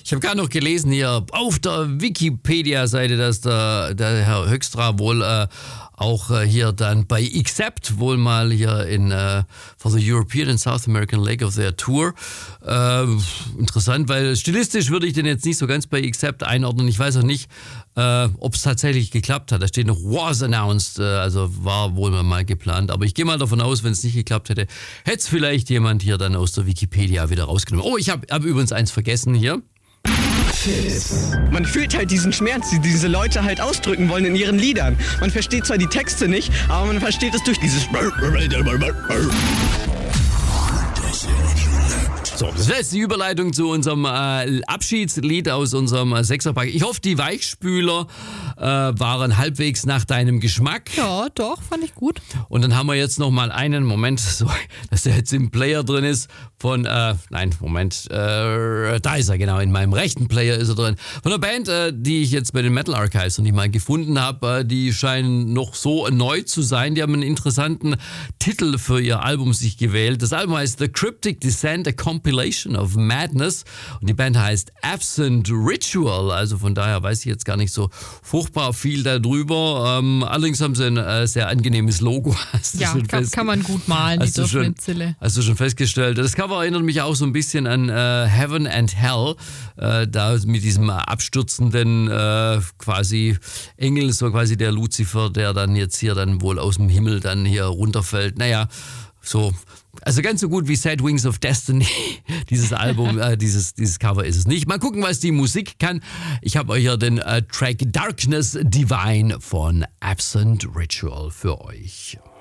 Ich habe gerade noch gelesen hier auf der Wikipedia-Seite, dass der Herr Höxtra wohl auch hier dann bei Accept wohl mal hier for the European and South American Leg of their Tour. Interessant, weil stilistisch würde ich den jetzt nicht so ganz bei Accept einordnen. Ich weiß auch nicht, ob es tatsächlich geklappt hat. Da steht noch was announced, also war wohl mal geplant. Aber ich gehe mal davon aus, wenn es nicht geklappt hätte, hätte es vielleicht jemand hier dann aus der Wikipedia wieder rausgenommen. Oh, ich hab übrigens eins vergessen hier. Man fühlt halt diesen Schmerz, die diese Leute halt ausdrücken wollen in ihren Liedern. Man versteht zwar die Texte nicht, aber man versteht es durch dieses... So, das wäre jetzt die Überleitung zu unserem Abschiedslied aus unserem Sechserpack. Ich hoffe, die Weichspüler waren halbwegs nach deinem Geschmack. Ja, doch, fand ich gut. Und dann haben wir jetzt noch mal einen Moment, so, dass der jetzt im Player drin ist von, da ist er, genau, in meinem rechten Player ist er drin. Von der Band, die ich jetzt bei den Metal Archives und die mal gefunden habe, die scheinen noch so neu zu sein. Die haben einen interessanten Titel für ihr Album sich gewählt. Das Album heißt The Cryptic Descent, a Compilation of Madness. Und die Band heißt Absent Ritual. Also von daher weiß ich jetzt gar nicht so furchtbar viel darüber. Allerdings haben sie ein sehr angenehmes Logo. Ja, kann man gut malen, die Durchschnittszille. Hast du schon festgestellt. Das Cover erinnert mich auch so ein bisschen an Heaven and Hell. Da mit diesem abstürzenden quasi Engel, so quasi der Luzifer, der dann jetzt hier dann wohl aus dem Himmel dann hier runterfällt. Naja, so... Also ganz so gut wie Sad Wings of Destiny, dieses Album, dieses Cover ist es nicht. Mal gucken, was die Musik kann. Ich habe euch ja den Track Darkness Divine von Absent Ritual für euch.